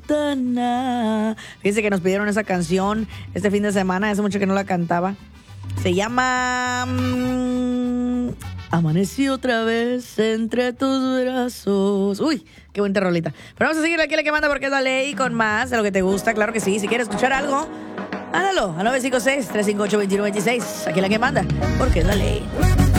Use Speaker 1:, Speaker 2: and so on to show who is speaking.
Speaker 1: ventana. Fíjense que nos pidieron esa canción este fin de semana, hace mucho que no la cantaba. Se llama Amanecí otra vez entre tus brazos. Uy, qué buena rolita. Pero vamos a seguir aquí la que manda porque es la ley con más de lo que te gusta. Claro que sí. Si quieres escuchar algo, hágalo a 956-358-2126. Aquí la que manda porque es la ley.